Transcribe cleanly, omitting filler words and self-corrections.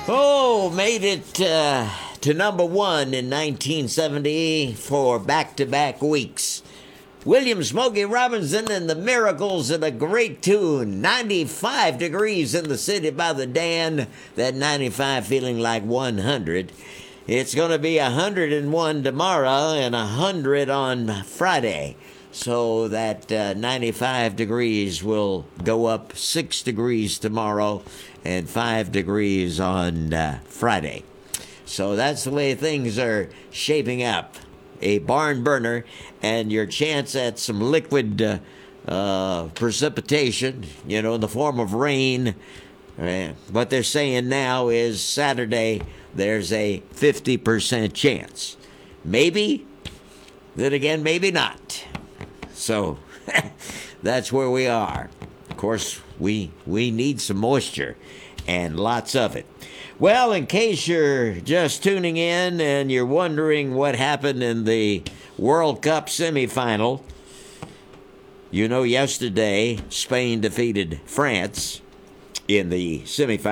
Oh, made it to number one in 1970 for back-to-back weeks. William Smokey Robinson and the Miracles in a great tune. 95 degrees in the city by the Dan. That 95 feeling like 100. It's going to be 101 tomorrow and 100 on Friday. So that 95 degrees will go up 6 degrees tomorrow and 5 degrees on Friday. So that's the way things are shaping up. A barn burner, and your chance at some liquid precipitation, in the form of rain. What they're saying now is Saturday, there's a 50% chance. Maybe, then again, maybe not. So that's where we are. Of course, we need some moisture, and lots of it. Well, in case you're just tuning in and you're wondering what happened in the World Cup semifinal, yesterday Spain defeated France in the semifinal.